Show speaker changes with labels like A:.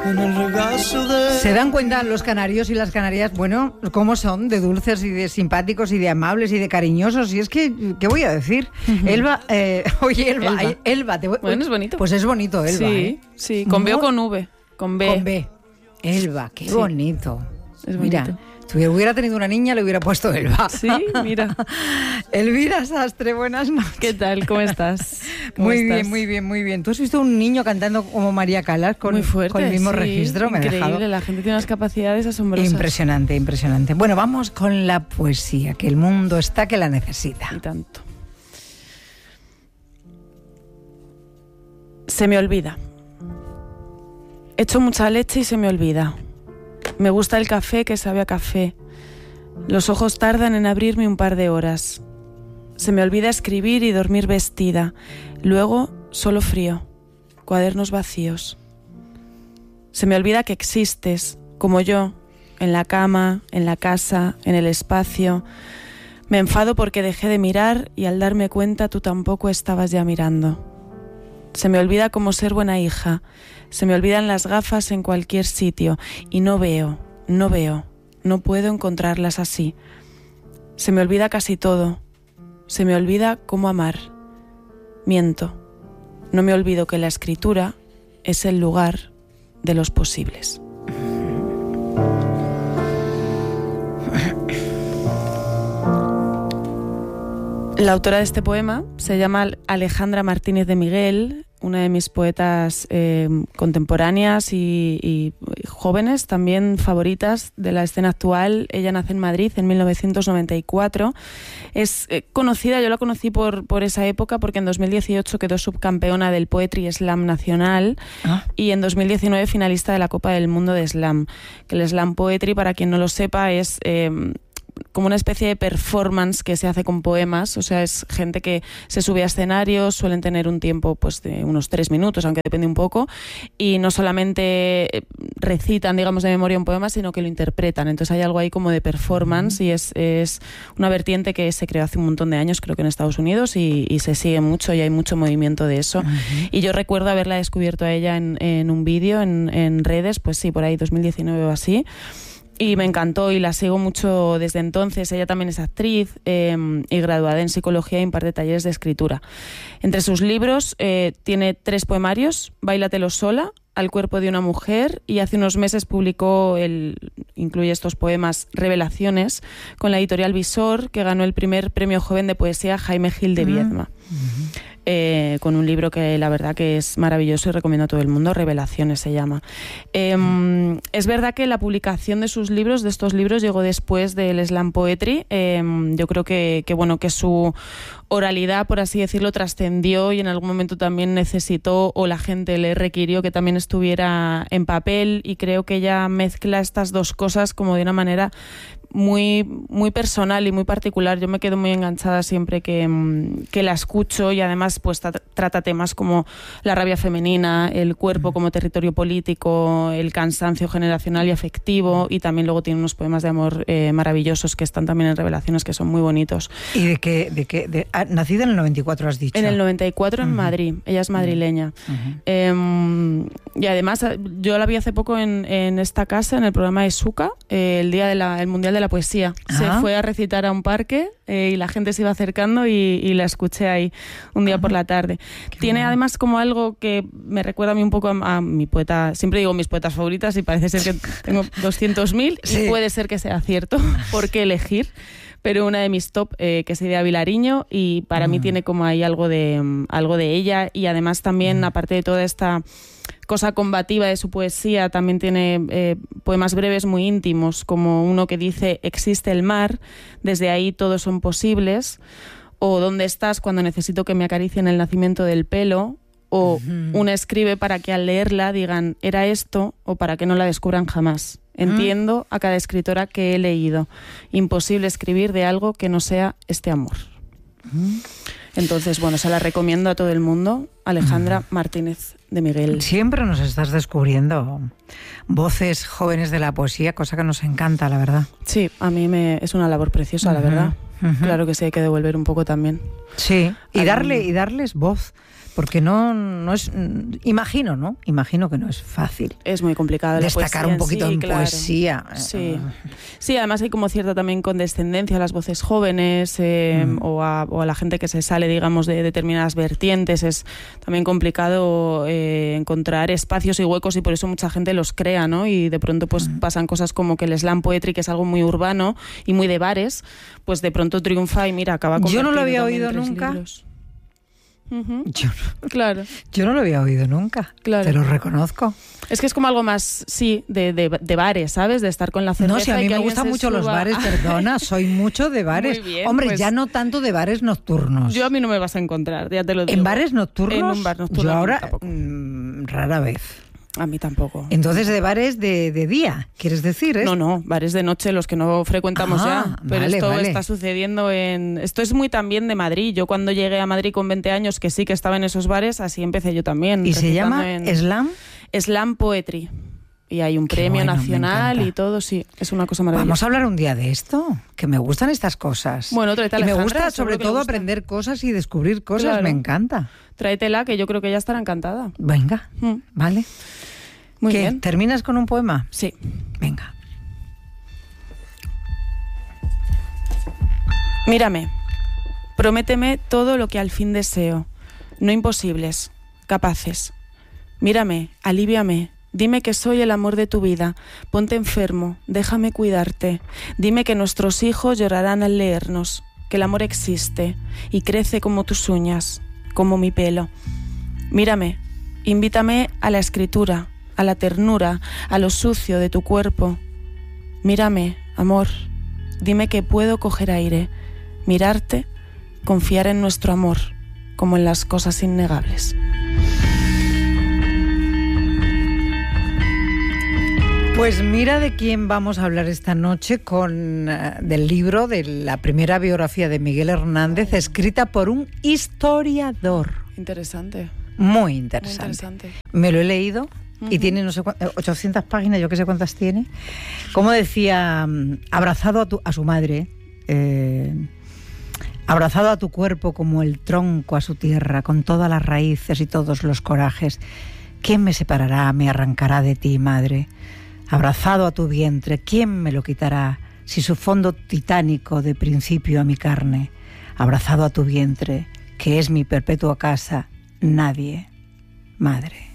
A: en el regazo de...
B: Se dan cuenta los canarios y las canarias, bueno, cómo son de dulces y de simpáticos y de amables y de cariñosos. Y es que, ¿qué voy a decir? Elba, oye, Elba.
C: Bueno, es bonito.
B: Pues es bonito, Elba.
C: Sí, sí, con B o con V. Con B.
B: Con B. Elba, qué bonito.
C: Es bonito.
B: Mira, si hubiera tenido una niña, le hubiera puesto Elba.
C: Sí, mira.
B: Elvira Sastre, buenas noches.
C: ¿Qué tal? ¿Cómo estás?
B: Muy bien, muy bien. ¿Tú has visto un niño cantando como María Callas con,
C: muy fuerte,
B: con el mismo
C: sí,
B: registro? Me
C: increíble,
B: ha dejado...
C: la gente tiene unas capacidades asombrosas.
B: Impresionante, impresionante. Bueno, vamos con la poesía, que el mundo está que la necesita.
C: Y tanto. Se me olvida. Echo mucha leche y se me olvida. Me gusta el café que sabe a café. Los ojos tardan en abrirme un par de horas. Se me olvida escribir y dormir vestida. Luego, solo frío. Cuadernos vacíos. Se me olvida que existes, como yo, en la cama, en la casa, en el espacio. Me enfado porque dejé de mirar y al darme cuenta tú tampoco estabas ya mirando. Se me olvida cómo ser buena hija. Se me olvidan las gafas en cualquier sitio y no veo. No puedo encontrarlas así. Se me olvida casi todo. Se me olvida cómo amar. Miento. No me olvido que la escritura es el lugar de los posibles. La autora de este poema se llama Alejandra Martínez de Miguel, una de mis poetas contemporáneas y jóvenes, también favoritas de la escena actual. Ella nace en Madrid en 1994. Es conocida, yo la conocí por esa época porque en 2018 quedó subcampeona del Poetry Slam Nacional y en 2019 finalista de la Copa del Mundo de Slam. Que el Slam Poetry, para quien no lo sepa, es... como una especie de performance que se hace con poemas, o sea, es gente que se sube a escenarios, suelen tener un tiempo pues de unos 3 minutos, aunque depende un poco, y no solamente recitan, digamos, de memoria un poema, sino que lo interpretan. Entonces hay algo ahí como de performance y es una vertiente que se creó hace un montón de años, creo que en Estados Unidos, y se sigue mucho y hay mucho movimiento de eso. Y yo recuerdo haberla descubierto a ella en un vídeo en redes, pues sí, por ahí 2019 o así. Y me encantó y la sigo mucho desde entonces. Ella también es actriz y graduada en psicología y imparte talleres de escritura. Entre sus libros tiene 3 poemarios: Báilatelo sola, Al cuerpo de una mujer, y hace unos meses publicó, incluye estos poemas, Revelaciones, con la editorial Visor, que ganó el primer premio joven de poesía Jaime Gil de Viedma. Con un libro que la verdad que es maravilloso y recomiendo a todo el mundo, Revelaciones se llama. Es verdad que la publicación de estos libros llegó después del Slam Poetry. Yo creo que su oralidad, por así decirlo, trascendió y en algún momento también necesitó, o la gente le requirió, que también estuviera en papel, y creo que ella mezcla estas dos cosas como de una manera muy, muy personal y muy particular. Yo me quedo muy enganchada siempre que la escucho, y además pues trata temas como la rabia femenina, el cuerpo como territorio político, el cansancio generacional y afectivo, y también luego tiene unos poemas de amor maravillosos que están también en Revelaciones, que son muy bonitos.
B: ¿Y de qué? Nacida en el 94, has dicho.
C: En el 94 en Madrid. Ella es madrileña. Y además yo la vi hace poco en esta casa, en el programa de Suca, el día del Mundial de la Poesía. Se fue a recitar a un parque y la gente se iba acercando y la escuché ahí un día por la tarde. Tiene bueno. Además como algo que me recuerda a mí un poco a mi poeta, siempre digo mis poetas favoritas y parece ser que tengo 200.000 y puede ser que sea cierto, por qué elegir. Pero una de mis top, que es Idea Vilariño, y para mí tiene como ahí algo de ella, y además también, aparte de toda esta cosa combativa de su poesía, también tiene poemas breves muy íntimos, como uno que dice: existe el mar, desde ahí todos son posibles, o ¿dónde estás cuando necesito que me acaricien el nacimiento del pelo? O una escribe para que al leerla digan ¿era esto? O para que no la descubran jamás. Entiendo a cada escritora que he leído. Imposible escribir de algo que no sea este amor. Entonces, bueno, se la recomiendo a todo el mundo. Alejandra Martínez de Miguel.
B: Siempre nos estás descubriendo voces jóvenes de la poesía, cosa que nos encanta, la verdad.
C: Sí, a mí es una labor preciosa, la verdad. Claro que sí, hay que devolver un poco también.
B: Sí, y darles voz. porque no es... Imagino, ¿no? Imagino que no es fácil.
C: Es muy complicado.
B: Destacar un poquito en
C: claro.
B: poesía.
C: Sí. Sí, además hay como cierta también condescendencia a las voces jóvenes o a la gente que se sale, digamos, de determinadas vertientes. Es también complicado encontrar espacios y huecos, y por eso mucha gente los crea, ¿no? Y de pronto pues pasan cosas como que el slam poetry, que es algo muy urbano y muy de bares, pues de pronto triunfa y mira, acaba
B: Yo no lo había
C: convertido
B: oído nunca.
C: libros.
B: Claro. Yo no lo había oído nunca.
C: Claro.
B: Te lo reconozco.
C: Es que es como algo más, sí, de bares, ¿sabes? De estar con la cerveza.
B: No, si a mí
C: y que
B: me gustan mucho los bares, perdona, soy mucho de bares.
C: Muy bien,
B: Hombre,
C: pues,
B: ya no tanto de bares nocturnos.
C: Yo a mí no me vas a encontrar, ya te lo digo.
B: ¿En bares nocturnos?
C: En un bar nocturno.
B: Yo ahora,
C: tampoco.
B: rara vez.
C: A mí tampoco.
B: Entonces, de bares de día, ¿quieres decir?
C: No, bares de noche, los que no frecuentamos ya. Pero
B: vale,
C: esto
B: vale.
C: está sucediendo Esto es muy también de Madrid. Yo cuando llegué a Madrid con 20 años, que sí que estaba en esos bares, así empecé yo también.
B: ¿Y se llama Slam?
C: Slam Poetry. Y hay un premio nacional y todo, sí. Es una cosa maravillosa.
B: Vamos a hablar un día de esto, que me gustan estas cosas.
C: Bueno, tráete a
B: y me
C: Alejandra,
B: gusta sobre todo
C: gusta.
B: aprender cosas y descubrir cosas,
C: Claro.
B: me encanta.
C: Tráetela, que yo creo que ella estará encantada.
B: Venga, vale.
C: Muy
B: ¿Qué?
C: bien.
B: ¿Terminas con un poema?
C: Sí.
B: Venga.
C: Mírame, prométeme todo lo que al fin deseo, no imposibles, capaces. Mírame, alivíame, dime que soy el amor de tu vida, ponte enfermo, déjame cuidarte, dime que nuestros hijos llorarán al leernos, que el amor existe y crece como tus uñas, como mi pelo. Mírame, invítame a la escritura, a la ternura, a lo sucio de tu cuerpo. Mírame, amor, dime que puedo coger aire, mirarte, confiar en nuestro amor, como en las cosas innegables.
B: Pues mira de quién vamos a hablar esta noche, del libro, de la primera biografía de Miguel Hernández, escrita por un historiador.
C: Interesante.
B: Muy interesante. Me lo he leído. Y tiene, no sé 800 páginas, yo qué sé cuántas tiene. Como decía, abrazado a su madre, abrazado a tu cuerpo como el tronco a su tierra, con todas las raíces y todos los corajes. ¿Quién me separará, me arrancará de ti, madre? Abrazado a tu vientre, ¿quién me lo quitará? Si su fondo titánico de principio a mi carne. Abrazado a tu vientre, que es mi perpetua casa, nadie, madre.